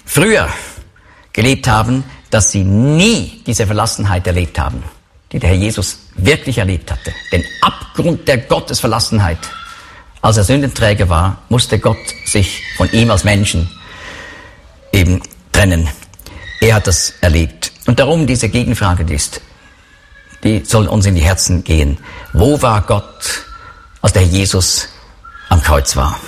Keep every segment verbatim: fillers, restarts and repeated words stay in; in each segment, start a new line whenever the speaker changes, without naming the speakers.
früher gelebt haben, dass sie nie diese Verlassenheit erlebt haben, die der Herr Jesus wirklich erlebt hatte. Den Abgrund der Gottesverlassenheit. Als er Sündenträger war, musste Gott sich von ihm als Menschen eben trennen. Er hat das erlebt. Und darum diese Gegenfrage, die ist, die soll uns in die Herzen gehen. Wo war Gott, als der Herr Jesus am Kreuz war?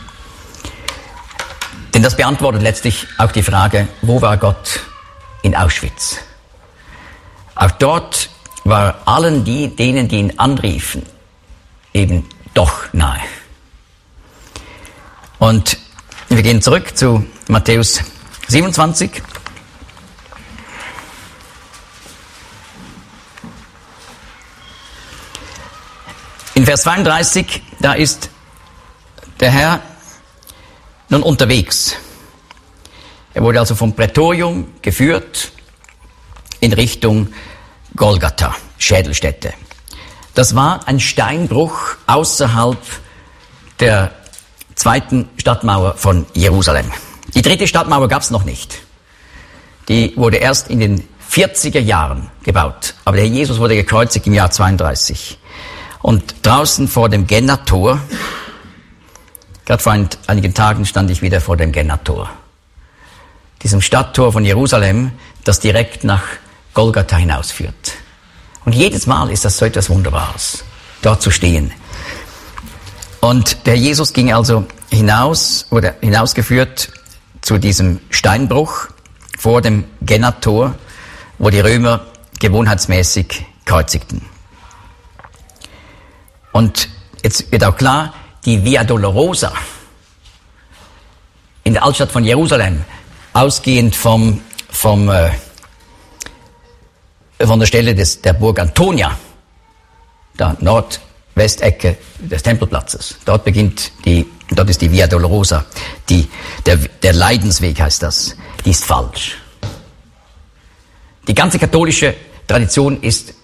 Denn das beantwortet letztlich auch die Frage, wo war Gott in Auschwitz? Auch dort war allen die, denen, die ihn anriefen, eben doch nahe. Und wir gehen zurück zu Matthäus siebenundzwanzig. In Vers zweiunddreißig, da ist der Herr nun unterwegs. Er wurde also vom Prätorium geführt in Richtung Golgatha, Schädelstätte. Das war ein Steinbruch außerhalb der zweiten Stadtmauer von Jerusalem. Die dritte Stadtmauer gab es noch nicht. Die wurde erst in den vierziger Jahren gebaut. Aber der Herr Jesus wurde gekreuzigt im Jahr zweiunddreißig. Und draußen vor dem Gennator, gerade vor einigen Tagen stand ich wieder vor dem Gennator, diesem Stadttor von Jerusalem, das direkt nach Golgatha hinausführt. Und jedes Mal ist das so etwas Wunderbares, dort zu stehen. Und der Jesus ging also hinaus, oder hinausgeführt zu diesem Steinbruch vor dem Gennator, wo die Römer gewohnheitsmäßig kreuzigten. Und jetzt wird auch klar, die Via Dolorosa in der Altstadt von Jerusalem, ausgehend vom, vom, äh, von der Stelle des, der Burg Antonia, da Nordwestecke des Tempelplatzes. Dort beginnt die, dort ist die Via Dolorosa, die, der, der Leidensweg heißt das. Die ist falsch. Die ganze katholische Tradition ist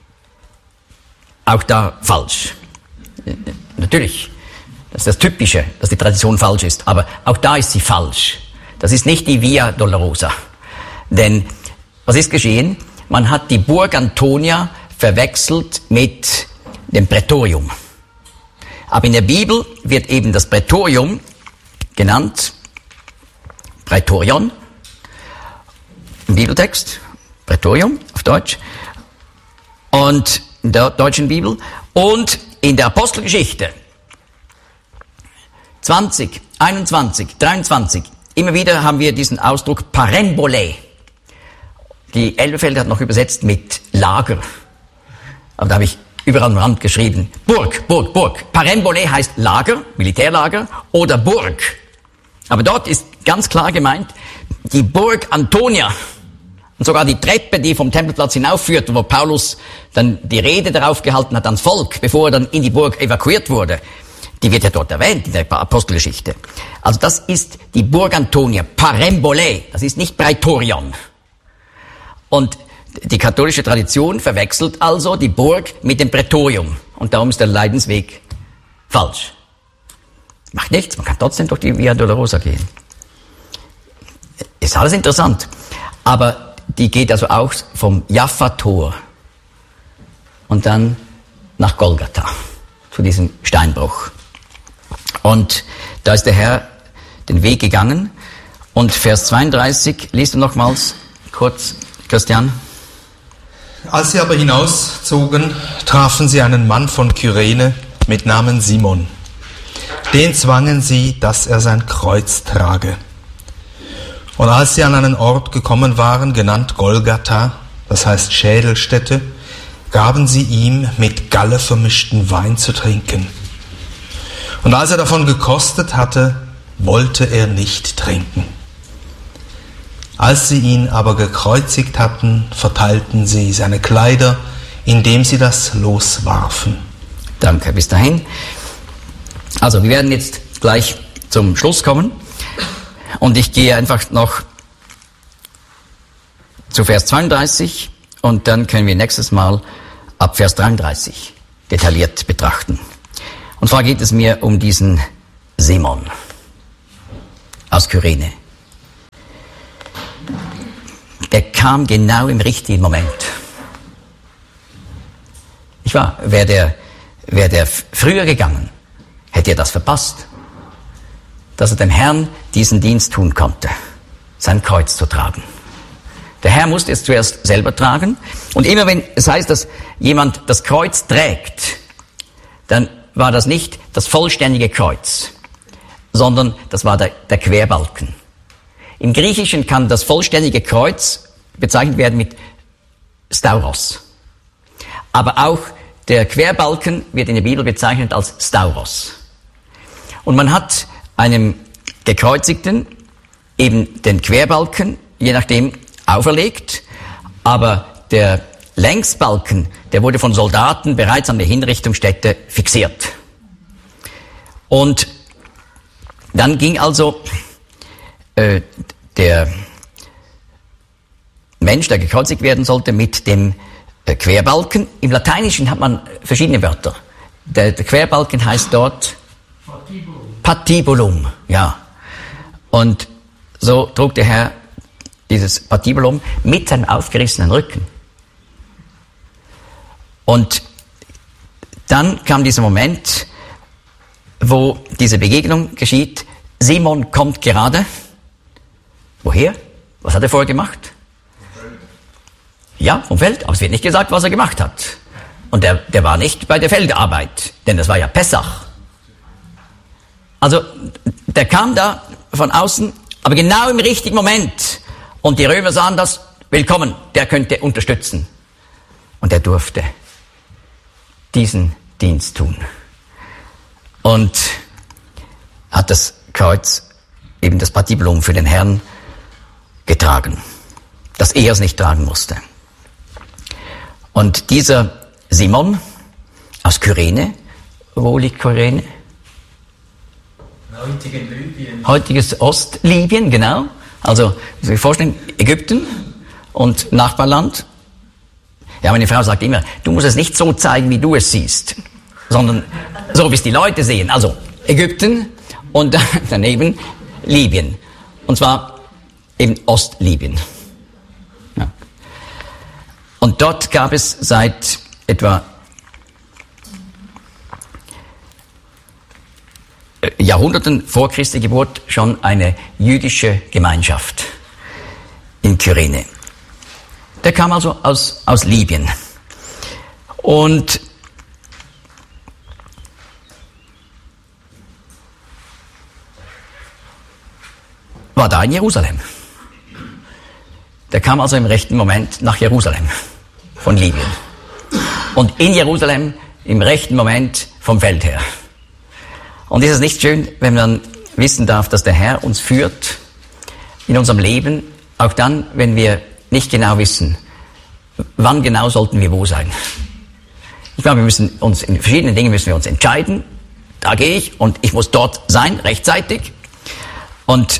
auch da falsch. Natürlich, das ist das Typische, dass die Tradition falsch ist, aber auch da ist sie falsch. Das ist nicht die Via Dolorosa. Denn was ist geschehen? Man hat die Burg Antonia verwechselt mit dem Prätorium. Aber in der Bibel wird eben das Prätorium genannt, Prätorion, im Bibeltext, Prätorium auf Deutsch, und in der deutschen Bibel, und in der Apostelgeschichte zwanzig, einundzwanzig, dreiundzwanzig, immer wieder haben wir diesen Ausdruck Parembole. Die Elberfelder hat noch übersetzt mit Lager. Aber da habe ich überall am Rand geschrieben, Burg, Burg, Burg. Parembole heißt Lager, Militärlager oder Burg. Aber dort ist ganz klar gemeint, die Burg Antonia. Und sogar die Treppe, die vom Tempelplatz hinaufführte, wo Paulus dann die Rede darauf gehalten hat ans Volk, bevor er dann in die Burg evakuiert wurde, die wird ja dort erwähnt in der Apostelgeschichte. Also das ist die Burg Antonia, Parembole, das ist nicht Praetorion. Und die katholische Tradition verwechselt also die Burg mit dem Prätorium. Und darum ist der Leidensweg falsch. Macht nichts, man kann trotzdem durch die Via Dolorosa gehen. Ist alles interessant. Aber die geht also auch vom Jaffa-Tor und dann nach Golgatha, zu diesem Steinbruch. Und da ist der Herr den Weg gegangen. Und Vers zweiunddreißig, liest du nochmals kurz, Christian.
Als sie aber hinauszogen, trafen sie einen Mann von Kyrene mit Namen Simon. Den zwangen sie, dass er sein Kreuz trage. Und als sie an einen Ort gekommen waren, genannt Golgatha, das heißt Schädelstätte, gaben sie ihm mit Galle vermischten Wein zu trinken. Und als er davon gekostet hatte, wollte er nicht trinken. Als sie ihn aber gekreuzigt hatten, verteilten sie seine Kleider, indem sie das Los warfen.
Danke, bis dahin. Also, wir werden jetzt gleich zum Schluss kommen. Und ich gehe einfach noch zu Vers zweiunddreißig und dann können wir nächstes Mal ab Vers dreiunddreißig detailliert betrachten. Und zwar geht es mir um diesen Simon aus Kyrene. der kam genau im richtigen Moment. Ich war, wäre der, wäre der früher gegangen, hätte er das verpasst, dass er dem Herrn diesen Dienst tun konnte, sein Kreuz zu tragen. Der Herr musste es zuerst selber tragen. Und immer wenn es heißt, dass jemand das Kreuz trägt, dann war das nicht das vollständige Kreuz, sondern das war der, der Querbalken. Im Griechischen kann das vollständige Kreuz bezeichnet werden mit Stauros. Aber auch der Querbalken wird in der Bibel bezeichnet als Stauros. Und man hat einem Gekreuzigten eben den Querbalken, je nachdem, auferlegt, aber der Längsbalken, der wurde von Soldaten bereits an der Hinrichtungsstätte fixiert. Und dann ging also äh, der Mensch, der gekreuzigt werden sollte, mit dem äh, Querbalken. Im Lateinischen hat man verschiedene Wörter. Der, der Querbalken heißt dort Patibulum. Patibulum, ja. Und so trug der Herr dieses Patibulum mit seinem aufgerissenen Rücken. Und dann kam dieser Moment, wo diese Begegnung geschieht. Simon kommt gerade. Woher? Was hat er vorher gemacht? Ja, vom Feld, aber es wird nicht gesagt, was er gemacht hat. Und der, der war nicht bei der Feldarbeit, denn das war ja Pessach. Also, der kam da von außen, aber genau im richtigen Moment. Und die Römer sahen das, willkommen, der könnte unterstützen. Und er durfte diesen Dienst tun. Und hat das Kreuz, eben das Patibulum für den Herrn getragen, dass er es nicht tragen musste. Und dieser Simon aus Kyrene, wo liegt Kyrene?
Heutigen Libyen.
Heutiges Ostlibyen, genau. Also, Sie sich vorstellen, Ägypten und Nachbarland. Ja, meine Frau sagt immer, du musst es nicht so zeigen, wie du es siehst, sondern so, wie es die Leute sehen. Also, Ägypten und daneben Libyen. Und zwar eben Ostlibyen. Ja. Und dort gab es seit etwa Jahrhunderten vor Christi Geburt schon eine jüdische Gemeinschaft in Kyrene. Der kam also aus, aus Libyen. Und war da in Jerusalem. Der kam also im rechten Moment nach Jerusalem von Libyen. Und in Jerusalem im rechten Moment vom Feld her. Und ist es nicht schön, wenn man wissen darf, dass der Herr uns führt in unserem Leben, auch dann, wenn wir nicht genau wissen, wann genau sollten wir wo sein. Ich glaube, wir müssen uns in verschiedenen Dingen müssen wir uns entscheiden. Da gehe ich und ich muss dort sein, rechtzeitig. Und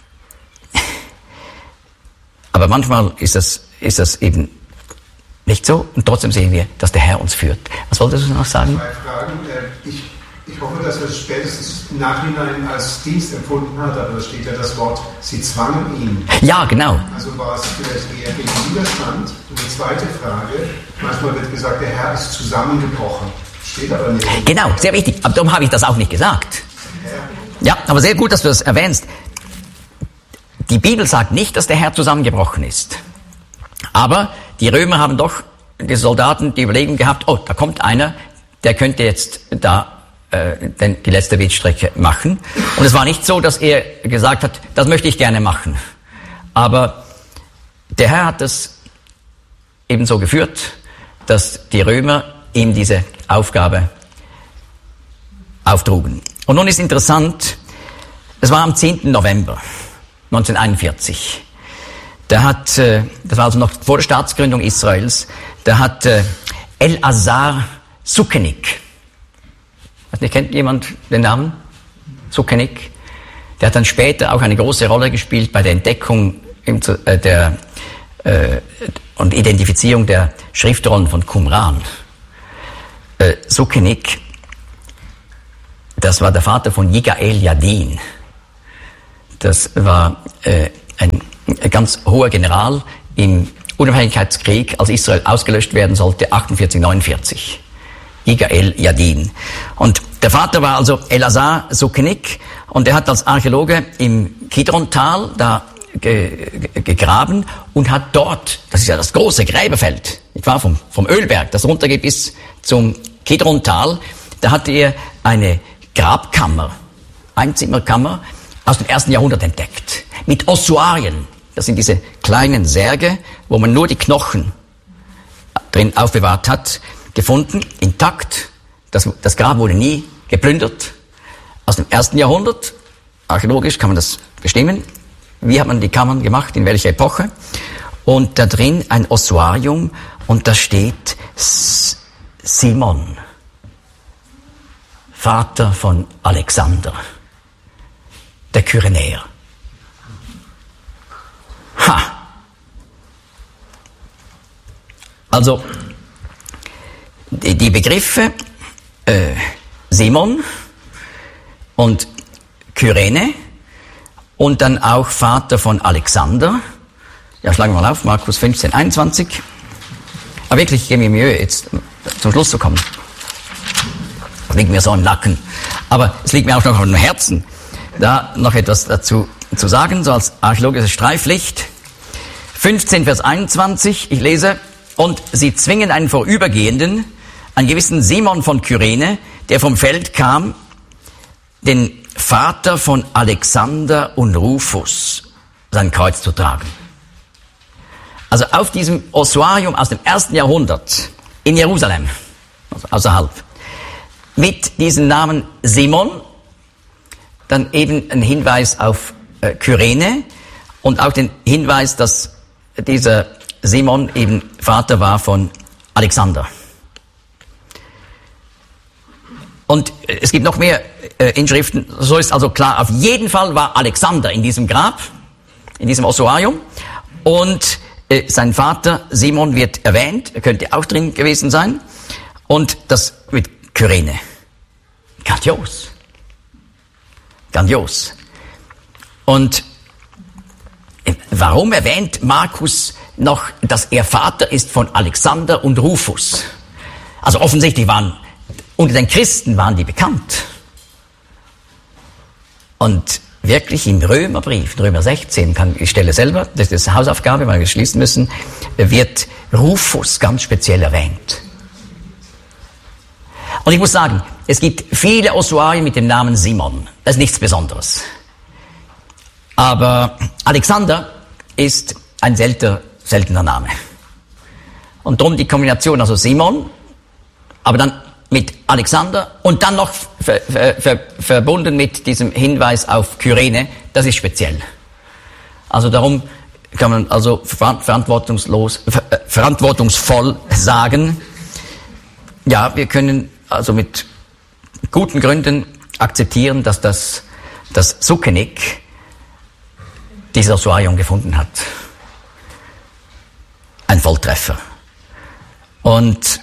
aber manchmal ist das, ist das eben nicht so und trotzdem sehen wir, dass der Herr uns führt. Was wolltest du noch sagen?
Zwei Fragen. Ich, ich hoffe, dass er es spätestens im Nachhinein als Dienst empfunden hat, aber da steht ja das Wort, sie zwangen ihn.
Ja, genau.
Also war es vielleicht eher gegen Widerstand. Und die zweite Frage, manchmal wird gesagt, der Herr ist zusammengebrochen. Steht aber nicht.
Genau, sehr wichtig. Aber darum habe ich das auch nicht gesagt. Ja, aber sehr gut, dass du das erwähnst. Die Bibel sagt nicht, dass der Herr zusammengebrochen ist. Aber die Römer haben doch, die Soldaten, die Überlegung gehabt, oh, da kommt einer, der könnte jetzt da äh, den, die letzte Wegstrecke machen. Und es war nicht so, dass er gesagt hat, das möchte ich gerne machen. Aber der Herr hat es eben so geführt, dass die Römer ihm diese Aufgabe auftrugen. Und nun ist interessant, es war am zehnten November neunzehnhunderteinundvierzig. Da hat, äh, das war also noch vor der Staatsgründung Israels, da hat äh, El-Azar Sukenik, weiß nicht, kennt jemand den Namen? Sukenik? Der hat dann später auch eine große Rolle gespielt bei der Entdeckung im, äh, der, äh, und Identifizierung der Schriftrollen von Qumran. Äh, Sukenik, das war der Vater von Yigael Yadin. Das war äh, ein ganz hoher General im Unabhängigkeitskrieg, als Israel ausgelöscht werden sollte, achtundvierzig neunundvierzig. Yigael Yadin. Und der Vater war also Elazar Sukenik und er hat als Archäologe im Kidron-Tal da ge, ge, gegraben und hat dort, das ist ja das große Gräberfeld, nicht wahr, vom, vom Ölberg, das runtergeht bis zum Kidron-Tal, da hatte er eine Grabkammer, Einzimmerkammer aus dem ersten Jahrhundert entdeckt, mit Ossuarien. Das sind diese kleinen Särge, wo man nur die Knochen drin aufbewahrt hat, gefunden, intakt. Das, das Grab wurde nie geplündert. Aus dem ersten Jahrhundert, archäologisch kann man das bestimmen. Wie hat man die Kammern gemacht, in welcher Epoche? Und da drin ein Ossuarium und da steht Simon, Vater von Alexander, der Kyrenäer. Ha! Also, die, die Begriffe äh, Simon und Kyrene und dann auch Vater von Alexander. Ja, schlagen wir mal auf, Markus fünfzehn, einundzwanzig. Aber wirklich, ich gebe mir Mühe, jetzt zum Schluss zu kommen. Das liegt mir so im Nacken. Aber es liegt mir auch noch auf dem Herzen, da noch etwas dazu zu sagen, so als archäologische Streiflicht. fünfzehn, Vers einundzwanzig, ich lese, und sie zwingen einen Vorübergehenden, einen gewissen Simon von Kyrene, der vom Feld kam, den Vater von Alexander und Rufus, sein Kreuz zu tragen. Also auf diesem Ossuarium aus dem ersten Jahrhundert in Jerusalem, also außerhalb, mit diesem Namen Simon, dann eben ein Hinweis auf äh, Kyrene und auch den Hinweis, dass dieser Simon eben Vater war von Alexander. Und äh, es gibt noch mehr äh, Inschriften, so ist also klar, auf jeden Fall war Alexander in diesem Grab, in diesem Ossuarium, und äh, sein Vater Simon wird erwähnt, er könnte auch drin gewesen sein, und das mit Kyrene. Grandios. Grandios. Und warum erwähnt Markus noch, dass er Vater ist von Alexander und Rufus? Also offensichtlich waren, unter den Christen waren die bekannt. Und wirklich im Römerbrief, Römer sechzehn, kann ich stelle selber, das ist eine Hausaufgabe, weil wir schließen müssen, wird Rufus ganz speziell erwähnt. Und ich muss sagen, es gibt viele Ossuarien mit dem Namen Simon. Das ist nichts Besonderes. Aber Alexander ist ein seltener, seltener Name. Und darum die Kombination, also Simon, aber dann mit Alexander und dann noch ver, ver, ver, verbunden mit diesem Hinweis auf Kyrene, das ist speziell. Also darum kann man also verantwortungslos, ver, verantwortungsvoll sagen, ja, wir können also mit guten Gründen akzeptieren, dass das, das Sukenik dieses Ossuarium gefunden hat. Ein Volltreffer. Und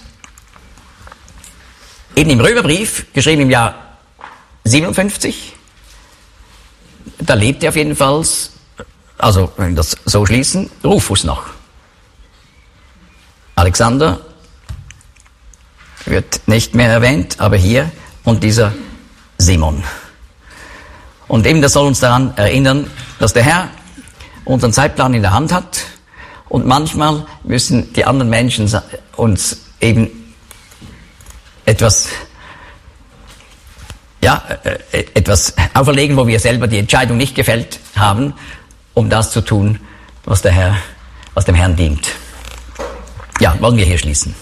eben im Römerbrief, geschrieben im Jahr siebenundfünfzig, da lebte auf jeden Fall, also wenn wir das so schließen, Rufus noch. Alexander wird nicht mehr erwähnt, aber hier und dieser Simon. Und eben das soll uns daran erinnern, dass der Herr unseren Zeitplan in der Hand hat und manchmal müssen die anderen Menschen uns eben etwas, ja, etwas auferlegen, wo wir selber die Entscheidung nicht gefällt haben, um das zu tun, was der Herr, was dem Herrn dient. Ja, wollen wir hier schließen.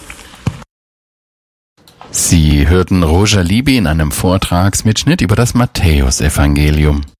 Sie hörten Roger Libby in einem Vortragsmitschnitt über das Matthäusevangelium.